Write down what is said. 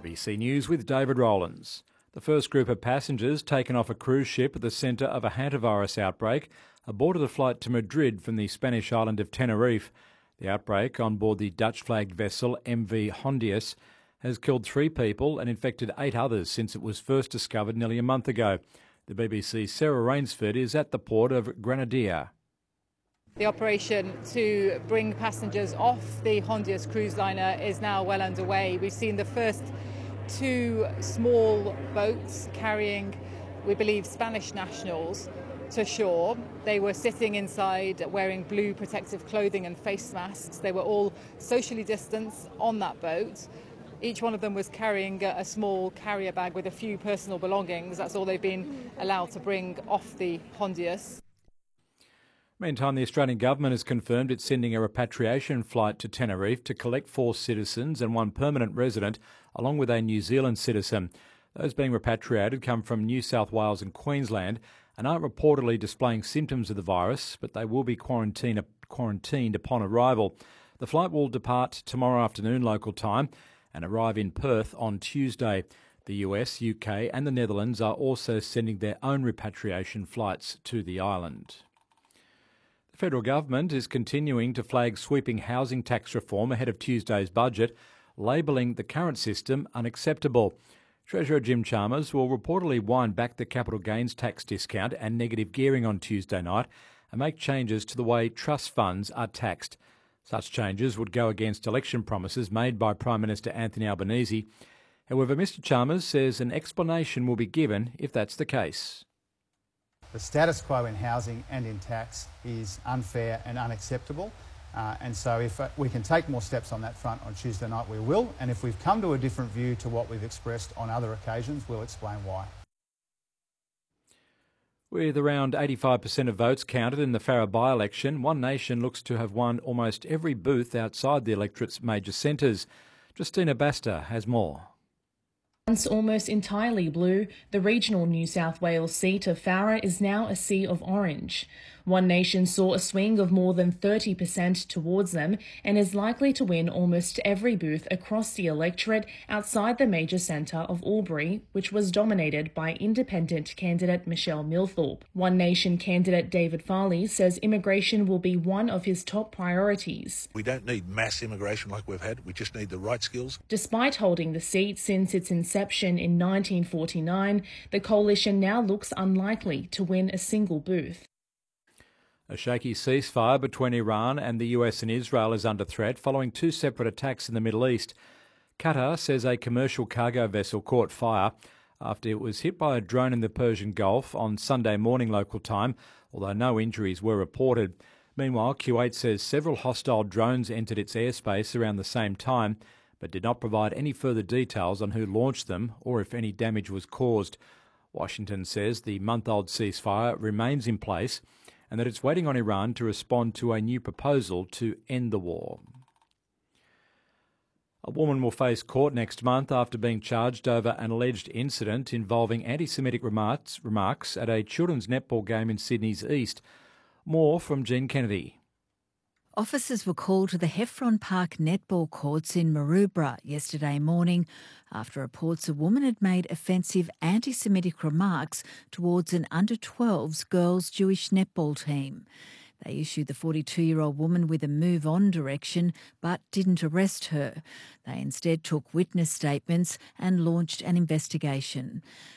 ABC News with David Rowlands. The first group of passengers taken off a cruise ship at the centre of a hantavirus outbreak aborted a flight to Madrid from the Spanish island of Tenerife. The outbreak on board the Dutch-flagged vessel MV Hondius has killed 3 people and infected 8 others since it was first discovered nearly a month ago. The BBC's Sarah Rainsford is at the port of Granadilla. The operation to bring passengers off the Hondius cruise liner is now well underway. We've seen the first 2 small boats carrying, we believe, Spanish nationals to shore. They were sitting inside wearing blue protective clothing and face masks. They were all socially distanced on that boat. Each one of them was carrying a small carrier bag with a few personal belongings. That's all they've been allowed to bring off the Hondius. Meantime, the Australian government has confirmed it's sending a repatriation flight to Tenerife to collect 4 citizens and 1 permanent resident, along with a New Zealand citizen. Those being repatriated come from New South Wales and Queensland and aren't reportedly displaying symptoms of the virus, but they will be quarantined upon arrival. The flight will depart tomorrow afternoon local time and arrive in Perth on Tuesday. The US, UK and the Netherlands are also sending their own repatriation flights to the island. The federal government is continuing to flag sweeping housing tax reform ahead of Tuesday's budget, labelling the current system unacceptable. Treasurer Jim Chalmers will reportedly wind back the capital gains tax discount and negative gearing on Tuesday night and make changes to the way trust funds are taxed. Such changes would go against election promises made by Prime Minister Anthony Albanese. However, Mr Chalmers says an explanation will be given if that's the case. The status quo in housing and in tax is unfair and unacceptable. And so if we can take more steps on that front on Tuesday night, we will. And if we've come to a different view to what we've expressed on other occasions, we'll explain why. With around 85% of votes counted in the Farrer by-election, One Nation looks to have won almost every booth outside the electorate's major centres. Justina Basta has more. Once almost entirely blue, the regional New South Wales seat of Farrer is now a sea of orange. One Nation saw a swing of more than 30% towards them and is likely to win almost every booth across the electorate outside the major centre of Albury, which was dominated by independent candidate Michelle Milthorpe. One Nation candidate David Farley says immigration will be one of his top priorities. We don't need mass immigration like we've had, we just need the right skills. Despite holding the seat since its inception in 1949, the coalition now looks unlikely to win a single booth. A shaky ceasefire between Iran and the US and Israel is under threat following 2 separate attacks in the Middle East. Qatar says a commercial cargo vessel caught fire after it was hit by a drone in the Persian Gulf on Sunday morning local time, although no injuries were reported. Meanwhile, Kuwait says several hostile drones entered its airspace around the same time, but did not provide any further details on who launched them or if any damage was caused. Washington says the month-old ceasefire remains in place and that it's waiting on Iran to respond to a new proposal to end the war. A woman will face court next month after being charged over an alleged incident involving anti-Semitic remarks at a children's netball game in Sydney's East. More from Jean Kennedy. Officers were called to the Heffron Park netball courts in Maroubra yesterday morning after reports a woman had made offensive anti-Semitic remarks towards an under-12s girls' Jewish netball team. They issued the 42-year-old woman with a move-on direction but didn't arrest her. They instead took witness statements and launched an investigation.